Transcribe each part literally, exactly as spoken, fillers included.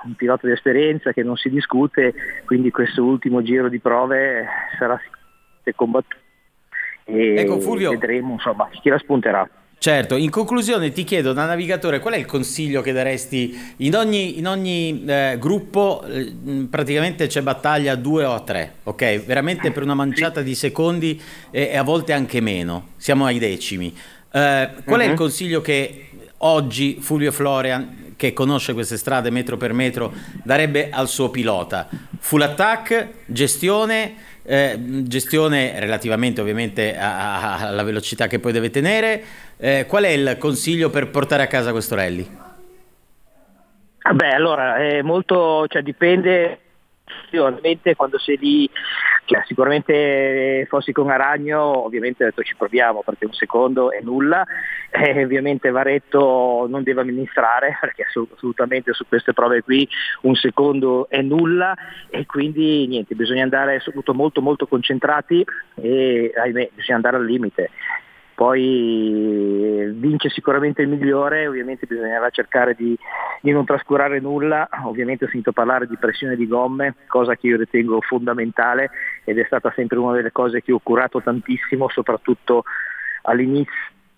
un pilota di esperienza che non si discute, quindi questo ultimo giro di prove sarà sicuramente combattuto e ecco, Fulvio, vedremo insomma chi la spunterà. Certo, in conclusione ti chiedo da navigatore qual è il consiglio che daresti in ogni, in ogni eh, gruppo, eh, praticamente c'è battaglia a due o a tre, ok? Veramente per una manciata di secondi e, e a volte anche meno, siamo ai decimi. Eh, qual uh-huh. è il consiglio che oggi Fulvio Florian, che conosce queste strade metro per metro, darebbe al suo pilota? Full attack, gestione... Eh, gestione relativamente ovviamente a, a, alla velocità che poi deve tenere. Eh, qual è il consiglio per portare a casa questo rally? Beh, allora è molto, cioè dipende ovviamente quando sei lì, cioè, sicuramente fossi con Aragno ovviamente ho detto ci proviamo perché un secondo è nulla, e ovviamente Varetto non deve amministrare perché assolutamente su queste prove qui un secondo è nulla, e quindi niente, bisogna andare soprattutto molto molto concentrati e ahimè bisogna andare al limite. Poi vince sicuramente il migliore, ovviamente bisognerà cercare di, di non trascurare nulla. Ovviamente ho sentito parlare di pressione di gomme, cosa che io ritengo fondamentale ed è stata sempre una delle cose che ho curato tantissimo, soprattutto all'inizio,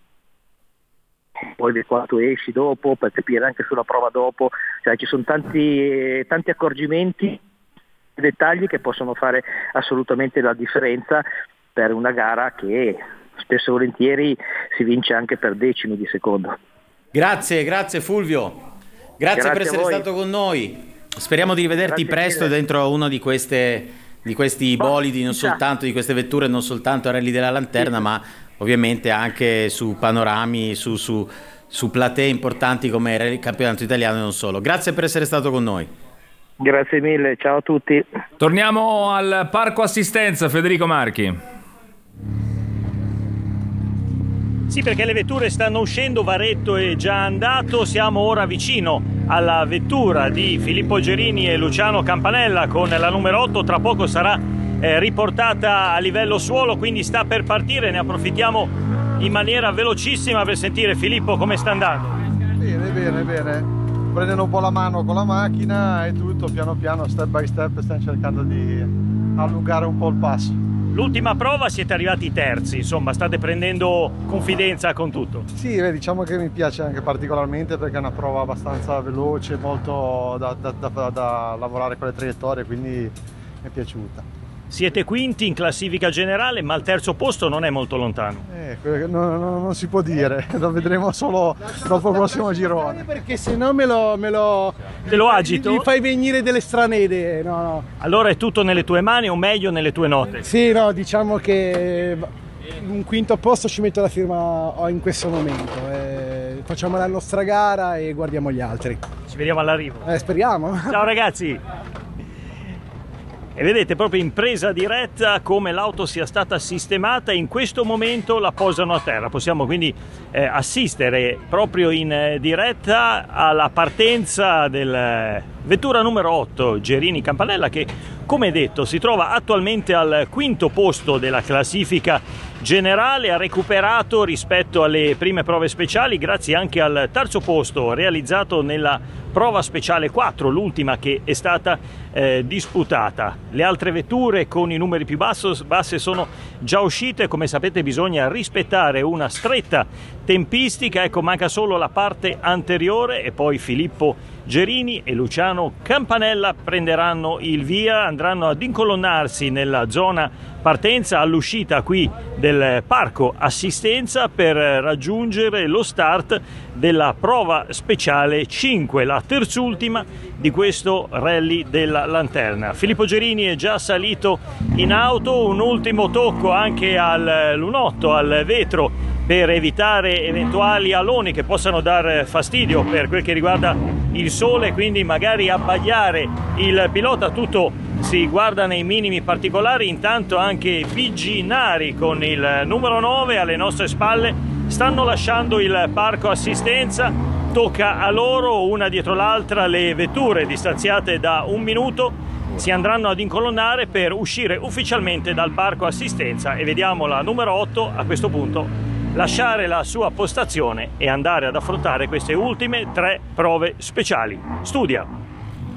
poi del quanto esci dopo, per capire anche sulla prova dopo, cioè ci sono tanti, tanti accorgimenti, dettagli che possono fare assolutamente la differenza per una gara che spesso e volentieri si vince anche per decimi di secondo. Grazie, grazie Fulvio, grazie, grazie per essere stato con noi, speriamo di rivederti grazie presto mille. Dentro uno di queste di questi oh, bolidi, non chissà. soltanto di queste vetture, non soltanto a Rally della Lanterna, sì. ma ovviamente anche su panorami, su, su, su platee importanti come il campionato italiano e non solo. Grazie per essere stato con noi. Grazie mille, ciao a tutti. Torniamo al Parco Assistenza, Federico Marchi. Sì, perché le vetture stanno uscendo, Varetto è già andato, siamo ora vicino alla vettura di Filippo Gerini e Luciano Campanella con la numero otto, tra poco sarà eh, riportata a livello suolo, quindi sta per partire, ne approfittiamo in maniera velocissima per sentire Filippo come sta andando. Bene, bene, bene, prendendo un po' la mano con la macchina e tutto, piano piano, step by step, stiamo cercando di allungare un po' il passo. L'ultima prova siete arrivati terzi, insomma state prendendo confidenza con tutto. Sì, beh, diciamo che mi piace anche particolarmente perché è una prova abbastanza veloce, molto da, da, da, da lavorare con le traiettorie, quindi mi è piaciuta. Siete quinti in classifica generale, ma il terzo posto non è molto lontano. Eh, non, non, non si può dire, lo vedremo solo dopo il prossimo girone. Perché se no me lo, me lo... Te lo agito? Mi fai venire delle strane idee, no, no. Allora è tutto nelle tue mani o meglio nelle tue note? Sì, no, diciamo che un quinto posto ci metto la firma in questo momento. Eh, facciamo la nostra gara e guardiamo gli altri. Ci vediamo all'arrivo. Eh, speriamo. Ciao ragazzi! E vedete proprio in presa diretta come l'auto sia stata sistemata, in questo momento la posano a terra, possiamo quindi eh, assistere proprio in eh, diretta alla partenza del eh, vettura numero otto Gerini Campanella, che come detto si trova attualmente al quinto posto della classifica generale, ha recuperato rispetto alle prime prove speciali grazie anche al terzo posto realizzato nella prova speciale quattro, l'ultima che è stata eh, disputata. Le altre vetture con i numeri più basso, basse sono già uscite, come sapete bisogna rispettare una stretta tempistica, ecco manca solo la parte anteriore e poi Filippo Gerini e Luciano Campanella prenderanno il via, andranno ad incolonnarsi nella zona partenza all'uscita qui del Parco Assistenza per raggiungere lo start della prova speciale cinque, la terzultima di questo Rally della Lanterna. Filippo Gerini è già salito in auto, un ultimo tocco anche al lunotto, al vetro, per evitare eventuali aloni che possano dar fastidio per quel che riguarda il sole, quindi magari abbagliare il pilota. Tutto si guarda nei minimi particolari. Intanto anche Bigi Nari con il numero nove alle nostre spalle stanno lasciando il Parco Assistenza, tocca a loro una dietro l'altra le vetture distanziate da un minuto, si andranno ad incolonnare per uscire ufficialmente dal Parco Assistenza e vediamo la numero otto a questo punto lasciare la sua postazione e andare ad affrontare queste ultime tre prove speciali. Studia!